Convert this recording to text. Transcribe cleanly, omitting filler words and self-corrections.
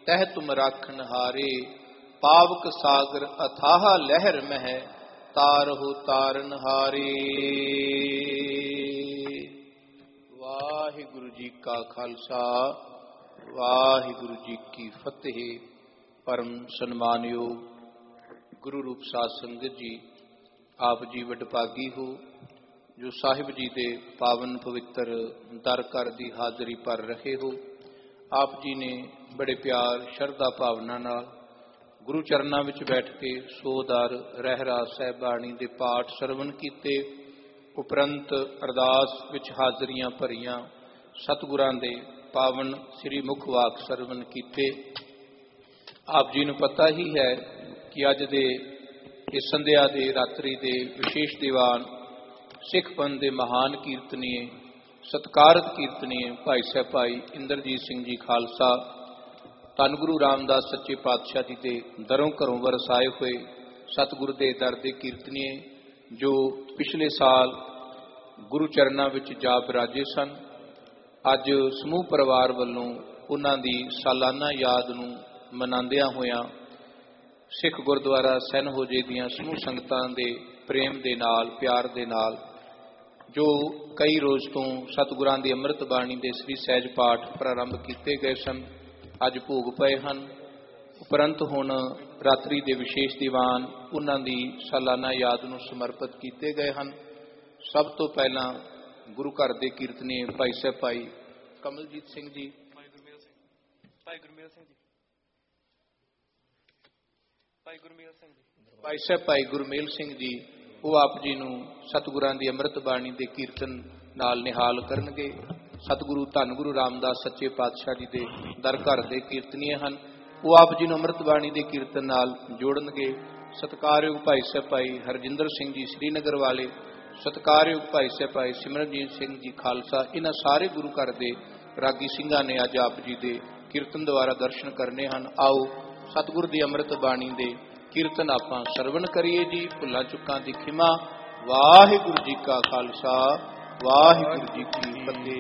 तह तुम राखन हारे। पावक सागर अथाह लहर मह तारहु तारन हारे। वाहिगुरु जी का खालसा वाहिगुरु जी की फतेह। परम सन्मानयोग गुरु रूप साध संगत जी, आप जी वडभागी हो जो साहिब जी दे पावन पवित्र दर घर की हाजरी पर रहे हो। आप जी ने बड़े प्यार शरधा भावना नाल गुरु चरनां विच बैठ के सोदार रहरास साहिब बाणी दे पाठ सरवण कीते। उपरंत अरदास विच हाजरियां भरियां, सतगुरां दे पावन श्री मुख वाक सरवण कीते। आप जी नूं पता ही है कि अज दे इस संध्या दे रात्रि दे विशेष दीवान सिख पंथ दे महान कीर्तनीय सत्कारत कीर्तनीय भाई साहब भाई इंद्रजीत सिंह जी खालसा धन गुरु रामदास सच्चे पातशाह जी के दरों घरों वरसाए हुए सतगुरु के दर के कीर्तनीय जो पिछले साल गुरु चरणों विच जा बिराजे सन, अज समूह परिवार वालों उन्हां दी सालाना याद नूं मनांदियां होइयां सिख गुरुद्वारा सैनहोजे दीयां समूह संगतां दे प्रेम दे नाल प्यार दे नाल जो कई रोज़ तो सतगुरां दी अमृत बाणी दे श्री सहज पाठ प्रारंभ किए गए सन, अज भोग पए हन। उपरंत हुण रात्रि दे विशेष दीवान उन्हां दी सालाना याद नूं समर्पित किए गए हन। सब तो पहला गुरु घर दे कीर्तनी भाई साहब भाई कमलजीत सिंह जी, भाई गुरमेल सिंह जी, वो आप जी नूं सतगुरां दी अमृत बाणी दे कीर्तन नाल निहाल करनगे। सतगुरु धन गुरु रामदास सच्चे पातशाह जी दे दर घर दे कीर्तनीय हन, वो आप जी नूं अमृत बाणी दे कीर्तन नाल जोड़नगे। सत्कारयोग भाई साहब भाई हरजिंदर सिंह जी श्रीनगर वाले, सत्कारयोग भाई साहब भाई सिमरनजीत सिंह जी खालसा, इन्हां सारे गुरु घर दे रागी सिंघां ने अज आप जी दे कीर्तन द्वारा दर्शन करने हैं। आओ सतगुरु की अमृत बाणी दे कीर्तन आपां सरवण करिए जी। भुलां चुकां दी खिमा। वाहिगुरु जी का खालसा वाहिगुरु जी की फतेह।